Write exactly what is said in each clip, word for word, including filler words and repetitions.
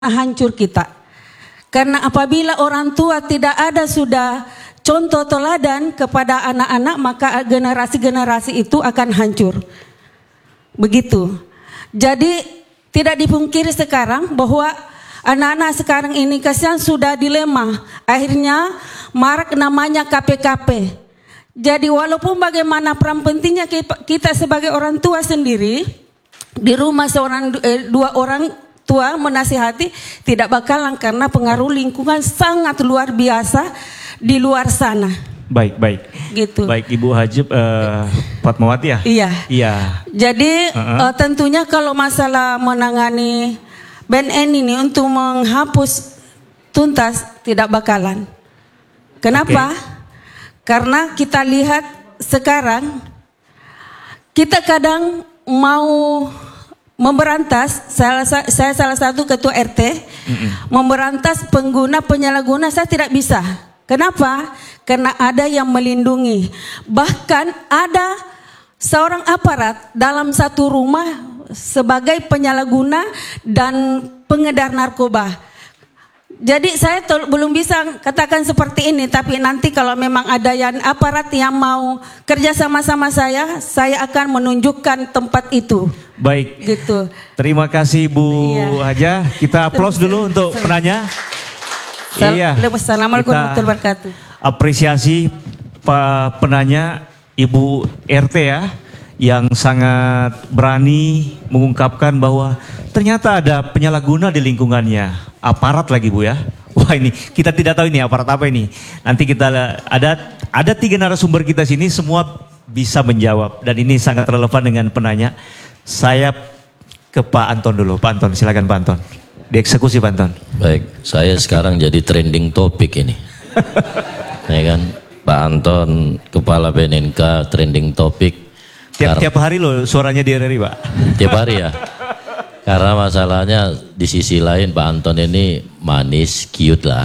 hancur kita. Karena apabila orang tua tidak ada sudah contoh teladan kepada anak-anak, maka generasi-generasi itu akan hancur. Begitu. Jadi tidak dipungkiri sekarang bahwa anak-anak sekarang ini kasihan sudah dilema. Akhirnya marak namanya K P K P. Jadi walaupun bagaimana peran pentingnya kita sebagai orang tua sendiri, di rumah seorang eh, dua orang tua menasihati tidak bakalan, karena pengaruh lingkungan sangat luar biasa di luar sana. Baik, baik. Gitu. Baik, Ibu Hajib uh, Fatmawati ya? Iya. Iya. Jadi uh-huh. uh, tentunya kalau masalah menangani B N N ini untuk menghapus tuntas tidak bakalan. Kenapa? Okay. Karena kita lihat sekarang kita kadang mau memberantas, salah, saya salah satu ketua R T, mm-hmm. memberantas pengguna penyalahguna, saya tidak bisa. Kenapa? Karena ada yang melindungi. Bahkan ada seorang aparat dalam satu rumah sebagai penyalahguna dan pengedar narkoba. Jadi saya tol- belum bisa katakan seperti ini, tapi nanti kalau memang ada yang aparat yang mau kerja sama-sama saya, saya akan menunjukkan tempat itu. Baik. Gitu. Terima kasih Bu iya. Haja. Kita aplaus dulu untuk penanya. Sal- iya. Assalamualaikum warahmatullahi wabarakatuh. Apresiasi Pak penanya Ibu R T ya, yang sangat berani mengungkapkan bahwa ternyata ada penyalahguna di lingkungannya. Aparat lagi Bu ya. Wah ini kita tidak tahu ini aparat apa ini. Nanti kita ada ada tiga narasumber kita sini semua bisa menjawab, dan ini sangat relevan dengan penanya. Saya ke Pak Anton dulu. Pak Anton, silakan Pak Anton. Dieksekusi Pak Anton. Baik, saya sekarang jadi trending topik ini. Ya kan, Pak Anton Kepala B N N K trending topik. Tiap, tiap hari loh suaranya di R R I Pak. Tiap hari ya. Karena masalahnya di sisi lain Pak Anton ini manis, cute lah.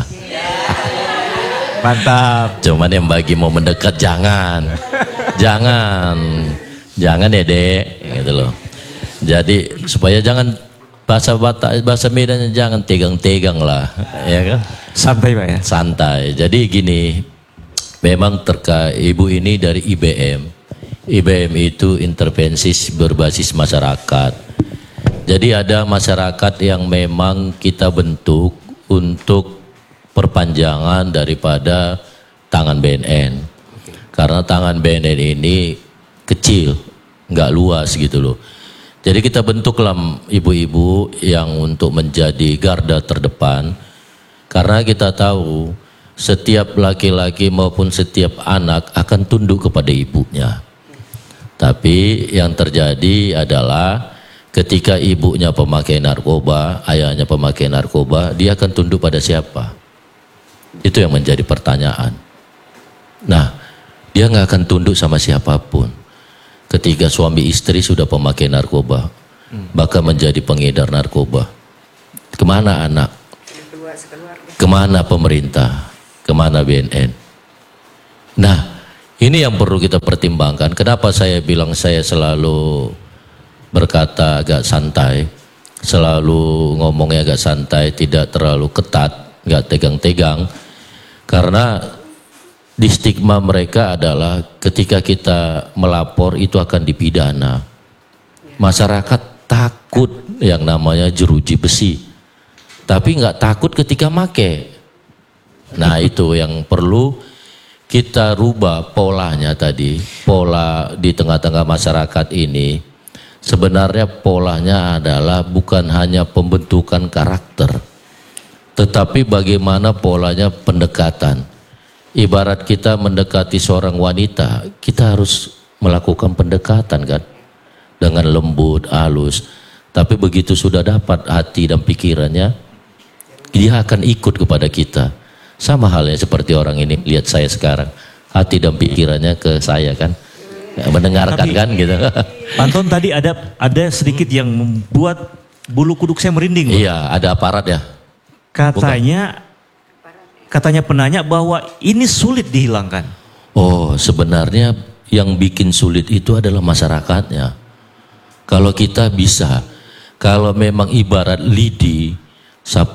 Mantap. Cuman yang bagi mau mendekat jangan. Jangan. Jangan ya Dek, gitu loh. Jadi supaya jangan bahasa Batak, bahasa Medannya jangan tegang-tegang lah, ya kan? Santai Pak ya. Santai. Jadi gini, memang terkait ibu ini dari I B M. I B M itu intervensi berbasis masyarakat. Jadi ada masyarakat yang memang kita bentuk untuk perpanjangan daripada tangan B N N. Karena tangan B N N ini kecil, nggak luas gitu loh. Jadi kita bentuklah ibu-ibu yang untuk menjadi garda terdepan. Karena kita tahu setiap laki-laki maupun setiap anak akan tunduk kepada ibunya. Tapi yang terjadi adalah ketika ibunya pemakai narkoba, ayahnya pemakai narkoba, dia akan tunduk pada siapa? Itu yang menjadi pertanyaan. Nah, dia nggak akan tunduk sama siapapun. Ketika suami istri sudah pemakai narkoba, bahkan menjadi pengedar narkoba, kemana anak? Kemana pemerintah? Kemana B N N? Nah, ini yang perlu kita pertimbangkan. Kenapa saya bilang saya selalu berkata agak santai, selalu ngomongnya agak santai, tidak terlalu ketat, nggak tegang-tegang, karena di stigma mereka adalah ketika kita melapor itu akan dipidana. Masyarakat takut yang namanya jeruji besi, tapi nggak takut ketika make. Nah itu yang perlu kita rubah polanya tadi, pola di tengah-tengah masyarakat ini. Sebenarnya polanya adalah bukan hanya pembentukan karakter, tetapi bagaimana polanya pendekatan. Ibarat kita mendekati seorang wanita, kita harus melakukan pendekatan kan, dengan lembut, halus. Tapi begitu sudah dapat hati dan pikirannya, dia akan ikut kepada kita. Sama halnya seperti orang ini, lihat saya sekarang, hati dan pikirannya ke saya kan. Ya, mendengarkan. Tapi, kan gitu. Anton tadi ada ada sedikit yang membuat bulu kuduk saya merinding. Iya, ada aparat ya. Katanya Bukan. katanya penanya bahwa ini sulit dihilangkan. Oh, sebenarnya yang bikin sulit itu adalah masyarakatnya. Kalau kita bisa, kalau memang ibarat lidi, Sab